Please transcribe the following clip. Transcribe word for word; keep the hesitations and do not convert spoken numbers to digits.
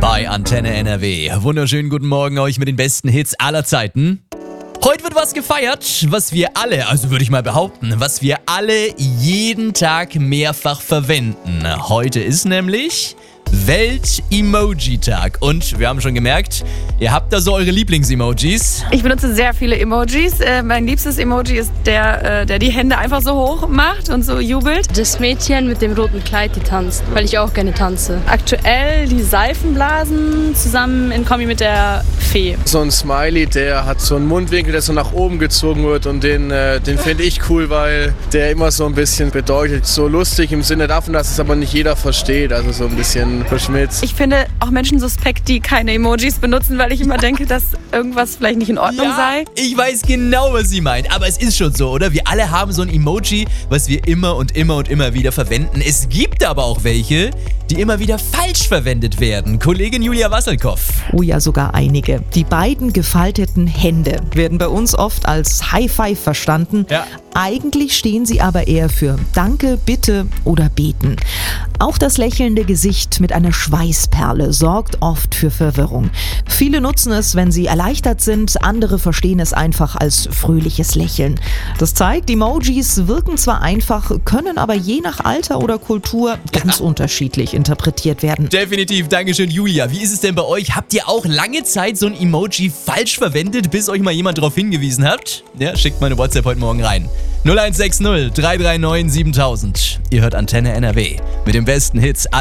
bei Antenne N R W. Wunderschönen guten Morgen euch mit den besten Hits aller Zeiten. Heute wird was gefeiert, was wir alle, also würde ich mal behaupten, was wir alle jeden Tag mehrfach verwenden. Heute ist nämlich Welt-Emoji-Tag. Und wir haben schon gemerkt, ihr habt da so eure Lieblings-Emojis. Ich benutze sehr viele Emojis. Äh, mein liebstes Emoji ist der, äh, der die Hände einfach so hoch macht und so jubelt. Das Mädchen mit dem roten Kleid, die tanzt, weil ich auch gerne tanze. Aktuell die Seifenblasen zusammen in Kombi mit der Fee. So ein Smiley, der hat so einen Mundwinkel, der so nach oben gezogen wird und den, äh, den finde ich cool, weil der immer so ein bisschen bedeutet. So lustig im Sinne davon, dass es aber nicht jeder versteht. Also so ein bisschen verschmitzt. Ich finde auch Menschen suspekt, die keine Emojis benutzen, weil ich immer denke, dass irgendwas vielleicht nicht in Ordnung Ja, sei. ich weiß genau, was sie meint, aber es ist schon so, oder? Wir alle haben so ein Emoji, was wir immer und immer und immer wieder verwenden. Es gibt aber auch welche, die immer wieder falsch verwendet werden. Kollegin Julia Wasselkoff. Oh ja, sogar einige. Die beiden gefalteten Hände werden bei uns oft als High Five verstanden. Ja. Eigentlich stehen sie aber eher für Danke, Bitte oder Beten. Auch das lächelnde Gesicht mit einer Schweißperle sorgt oft für Verwirrung. Viele nutzen es, wenn sie erleichtert sind, andere verstehen es einfach als fröhliches Lächeln. Das zeigt, Emojis wirken zwar einfach, können aber je nach Alter oder Kultur ganz unterschiedlich interpretiert werden. Definitiv, Dankeschön Julia. Wie ist es denn bei euch? Habt ihr auch lange Zeit so ein Emoji falsch verwendet, bis euch mal jemand darauf hingewiesen hat? Ja, schickt mal eine WhatsApp heute Morgen rein. null eins sechs null drei drei neun siebentausend. Ihr hört Antenne N R W mit den besten Hits aller